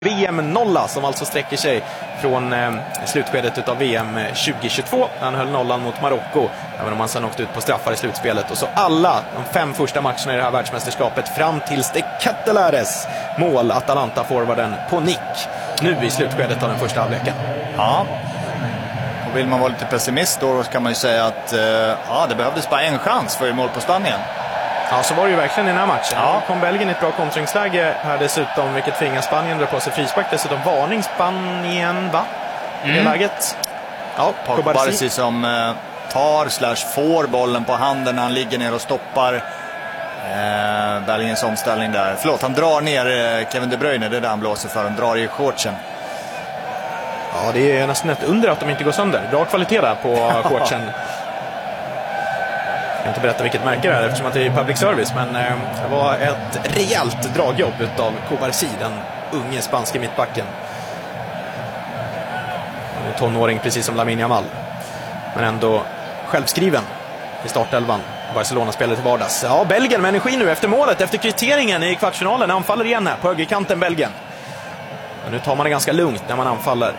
VM-nolla som alltså sträcker sig från slutskedet av VM 2022. Han höll nollan mot Marocko, även om han sen åkte ut på straffar i slutspelet. Och så alla de 5 första matcherna i det här världsmästerskapet fram tills de Kettelares mål, Atalanta-forwarden på nick nu i slutskedet av den första halvleken. Ja, och vill man vara lite pessimist då kan man ju säga att det behövdes bara en chans för mål på Spanien. Ja, så var det ju verkligen i den här matchen. Ja. Kom Belgien i ett bra kontringsläge här dessutom, vilket tvingar Spanien dra på sig frispark. Dessutom varning Spanien, va? I det läget. Ja, Kubarsi som får bollen på handen när han ligger ner och stoppar Belgiens omställning där. Förlåt, han drar ner Kevin De Bruyne, det är där han blåser för. Han drar i shortsen. Ja, det är nästan ett under att de inte går sönder. Bra kvalitet där på shortsen. Jag kan inte berätta vilket märke det är eftersom att det är public service, men det var ett rejält dragjobb utav Kubarsi, den unge spanske mittbacken. En tonåring precis som Lamine Yamal, men ändå självskriven i startelvan. Barcelona spelar till vardags. Ja, Belgien med energi nu efter målet, efter kvitteringen i kvartsfinalen. Anfaller igen här på högerkanten Belgien. Men nu tar man det ganska lugnt när man anfaller.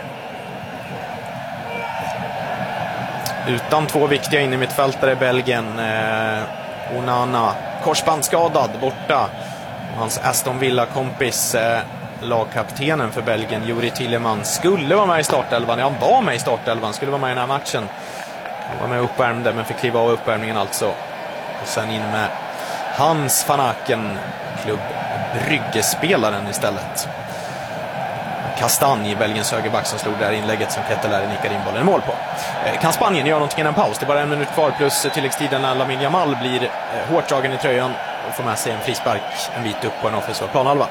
Utan 2 viktiga in i mittfältare Belgien. Onana, korsbandsskadad, borta. Och hans Aston Villa-kompis, lagkaptenen för Belgien, Juri Tillemans, skulle vara med i startelvan. Ja, han var med i startelvan, skulle vara med i den här matchen. Han var med och uppvärmde, men fick kliva av uppvärmningen alltså. Och sen in med Hans van Aken, klubb Brygge-spelaren istället. Kastanj, Belgiens högerback, som slog där inlägget som Kettelaere nickade in bollen i mål på. Kan Spanien göra någonting i en paus? Det är bara 1 minut kvar plus tilläggstiden när Lamine Yamal blir hårt dragen i tröjan och får med sig en frispark en bit upp på en offensiv planhalva.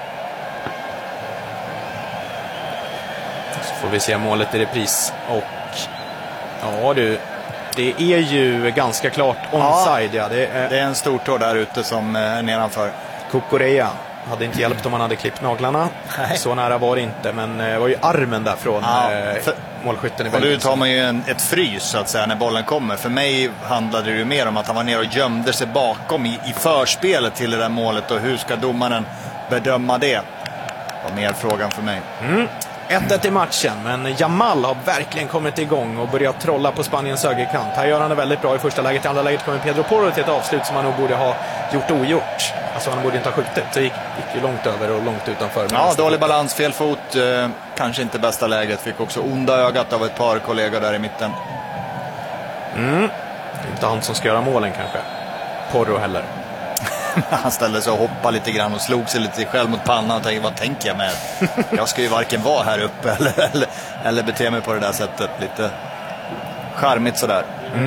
Så får vi se målet i repris. Och ja du, det är ju ganska klart onside. Ja, det är en stor tår där ute som är nedanför. Kukureya hade inte hjälpt om man hade klippt naglarna. Nej. Så nära var det inte, men det var ju armen där från målskytten i Belgien. Och nu tar man ju ett frys så att säga när bollen kommer. För mig handlade det ju mer om att han var nere och gömde sig bakom i förspelet till det där målet. Och hur ska domaren bedöma det? Det var mer frågan för mig. 1-1 i matchen, men Yamal har verkligen kommit igång och börjat trolla på Spaniens högerkant. Här gör han det väldigt bra i första läget. I andra läget kommer Pedro Porro till ett avslut som han nog borde ha gjort ogjort. Alltså han borde inte ha skjutit. Det gick ju långt över och långt utanför. Ja, dålig balans, fel fot. Kanske inte bästa läget. Fick också onda ögat av ett par kollegor där i mitten. Inte han som ska göra målen kanske. Porro heller. Han ställde sig och hoppade lite grann och slog sig lite själv mot pannan och tänkte, vad tänker jag med? Jag ska ju varken vara här uppe eller bete mig på det där sättet. Lite charmigt sådär.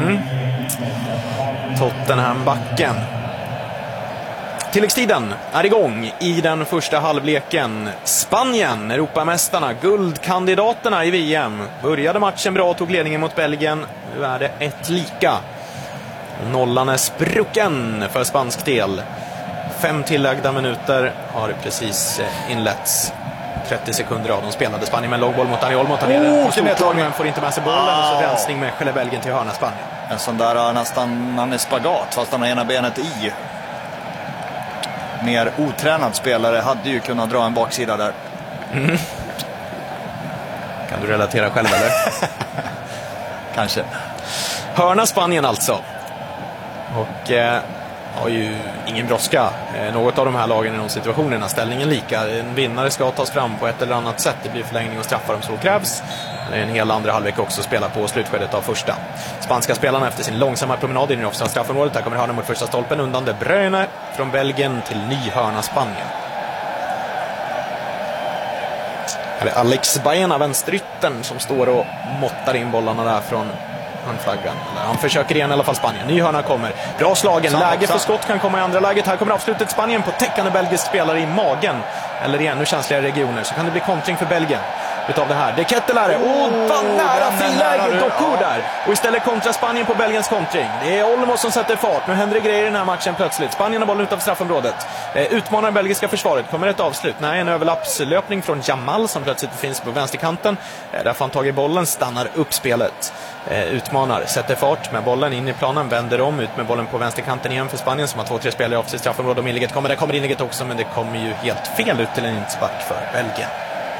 Tottenham-backen. Tilläggstiden är igång i den första halvleken. Spanien, Europamästarna, guldkandidaterna i VM. Började matchen bra och tog ledningen mot Belgien. Nu är det 1-1. Nollan är sprucken för spansk del. 5 tillagda minuter har precis inletts. 30 sekunder av de spelade. Spanien med en långboll mot Dani Olmo. Han får inte med sig bollen. Och så rensning med Skelle Belgien till hörna Spanien. En sån där nästan, han är spagat fast han har ena benet i. Mer otränad spelare hade ju kunnat dra en baksida där. Kan du relatera själv eller? Kanske. Hörna Spanien alltså. Och har ju ingen brådska. Något av de här lagen i de situationerna. Ställningen lika. En vinnare ska tas fram på ett eller annat sätt. Det blir förlängning och straffar om så krävs. Det är en hel andra halvlek också spela på slutskedet av första. Spanska spelarna efter sin långsamma promenad in i offensiva straffområdet. Här kommer hörna mot första stolpen undan De Bruyne från Belgien till ny hörna Spanien. Här är Alex Baena, vänsterytten, som står och måttar in bollarna där från handflaggan. Han försöker igen i alla fall Spanien. Ny hörna kommer. Bra slagen. Läge för skott kan komma i andra läget. Här kommer avslutet Spanien på täckande belgisk spelare i magen. Eller i ännu känsligare regioner. Så kan det bli kontring för Belgien utav det här. De Kettelaere. Nära friläge. Doku där. Och istället kontra Spanien på Belgiens kontring. Det är Olmo som sätter fart. Nu händer det grejer i den här matchen plötsligt. Spanien har bollen utanför straffområdet. Utmanar det belgiska försvaret. Kommer ett avslut? Nej, en överlappslöpning från Yamal som plötsligt finns på vänsterkanten. Där får han tag i bollen. Stannar upp spelet. Utmanar. Sätter fart med bollen in i planen. Vänder om. Ut med bollen på vänsterkanten igen för Spanien som har 2-3 spelare i offensivt straffområde. Och inlägget kommer. Där kommer inlägget också. Men det kommer ju helt fel ut till en inspark för Belgien.